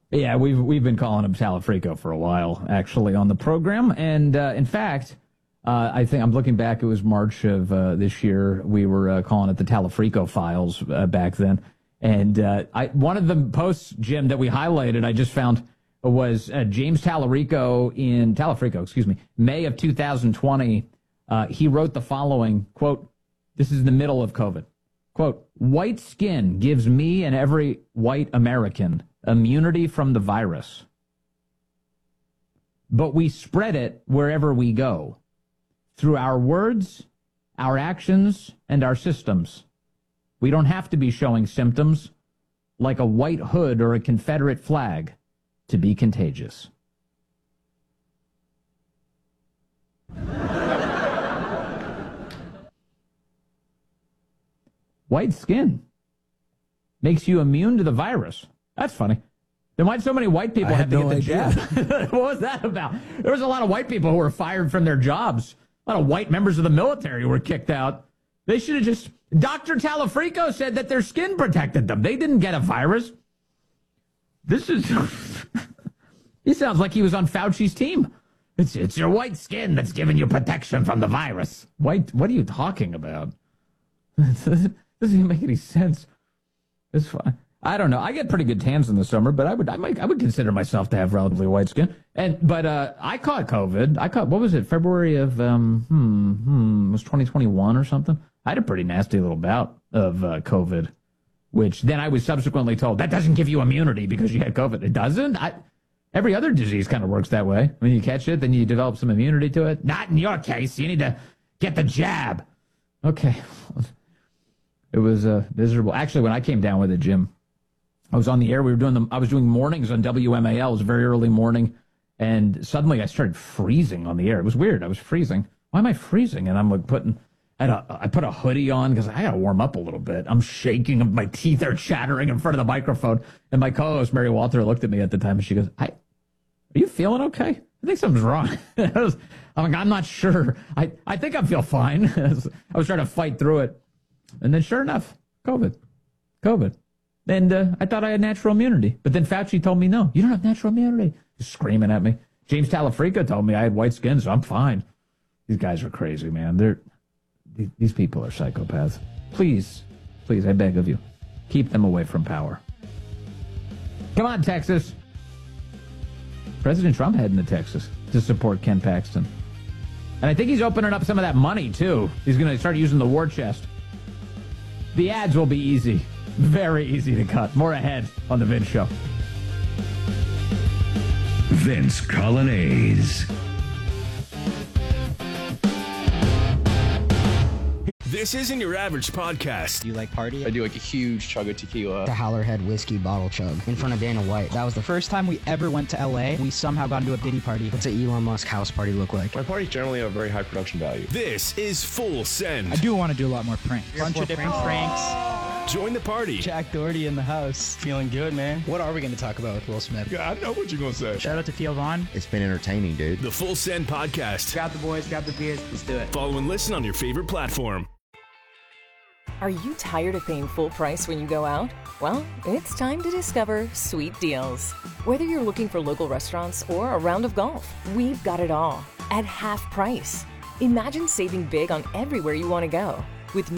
Yeah, we've been calling him Talafrico for a while, actually, on the program. And in fact, I think I'm looking back, it was March of this year. We were calling it the Talafrico files back then. And one of the posts, Jim, that we highlighted, I just found was James Talafrico, May of 2020. He wrote the following, quote, this is the middle of COVID, quote, white skin gives me and every white American immunity from the virus. But we spread it wherever we go, through our words, our actions, and our systems. We don't have to be showing symptoms like a white hood or a Confederate flag to be contagious. White skin makes you immune to the virus. That's funny. Then why'd so many white people have to get the jab? What was that about? There was a lot of white people who were fired from their jobs. A lot of white members of the military were kicked out. They should have just... Dr. Talafrico said that their skin protected them. They didn't get a virus. This is... He sounds like he was on Fauci's team. It's your white skin that's giving you protection from the virus. White... What are you talking about? Doesn't even make any sense. It's fine. I don't know. I get pretty good tans in the summer, but I would consider myself to have relatively white skin. But I caught COVID. What was it? February of was 2021 or something. I had a pretty nasty little bout of COVID, which then I was subsequently told that doesn't give you immunity because you had COVID. It doesn't. Every other disease kind of works that way. When you catch it, then you develop some immunity to it. Not in your case. You need to get the jab. Okay. It was miserable. Actually, when I came down with it, Jim, I was on the air. I was doing mornings on WMAL. It was a very early morning, and suddenly I started freezing on the air. It was weird. I was freezing. Why am I freezing? And I'm like I put a hoodie on because I got to warm up a little bit. I'm shaking. My teeth are chattering in front of the microphone. And my co-host, Mary Walter, looked at me at the time, and she goes, are you feeling okay? I think something's wrong. I'm like, I'm not sure. I think I feel fine. I was trying to fight through it. And then sure enough, COVID. And I thought I had natural immunity. But then Fauci told me, no, you don't have natural immunity. He's screaming at me. James Talafrico told me I had white skin, so I'm fine. These guys are crazy, man. These people are psychopaths. Please, I beg of you, keep them away from power. Come on, Texas. President Trump heading to Texas to support Ken Paxton. And I think he's opening up some of that money, too. He's going to start using the war chest. The ads will be easy. Very easy to cut. More ahead on The Vince Show. Vince Colonnese. This isn't your average podcast. Do you like party? I do like a huge chug of tequila. The Howlerhead whiskey bottle chug in front of Dana White. That was the first time we ever went to LA. We somehow got into a Diddy party. What's an Elon Musk house party look like? My parties generally have a very high production value. This is Full Send. I do want to do a lot more pranks. Bunch of different pranks. Join the party. Jack Doherty in the house. Feeling good, man. What are we going to talk about with Will Smith? Yeah, I know what you're going to say. Shout out to Theo Vaughn. It's been entertaining, dude. The Full Send podcast. Grab the boys, grab the beers. Let's do it. Follow and listen on your favorite platform. Are you tired of paying full price when you go out? Well, it's time to discover Sweet Deals. Whether you're looking for local restaurants or a round of golf, we've got it all at half price. Imagine saving big on everywhere you want to go with